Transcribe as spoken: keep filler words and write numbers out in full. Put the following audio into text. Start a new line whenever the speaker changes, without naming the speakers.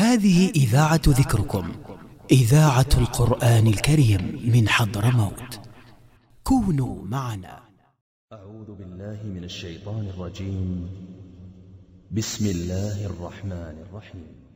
هذه إذاعة ذكركم، إذاعة القرآن الكريم من حضرموت. كونوا معنا.
أعوذ بالله من الشيطان الرجيم. بسم الله الرحمن الرحيم.